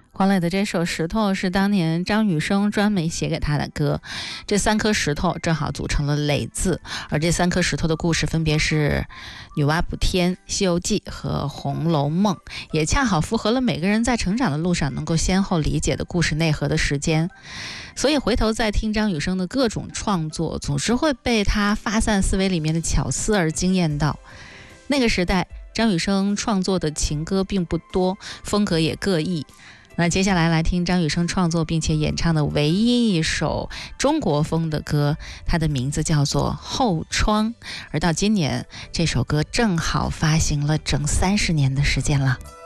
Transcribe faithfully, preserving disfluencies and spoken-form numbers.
黄磊的这首《石头》是当年张雨生专门写给他的歌，这三颗石头正好组成了磊字，而这三颗石头的故事分别是女娲补天、西游记和红楼梦，也恰好符合了每个人在成长的路上能够先后理解的故事内核的时间。所以回头再听张雨生的各种创作，总是会被他发散思维里面的巧思而惊艳到。那个时代张雨生创作的情歌并不多，风格也各异。那接下来来听张雨生创作并且演唱的唯一一首中国风的歌，它的名字叫做《后窗》，而到今年这首歌正好发行了整三十年的时间了。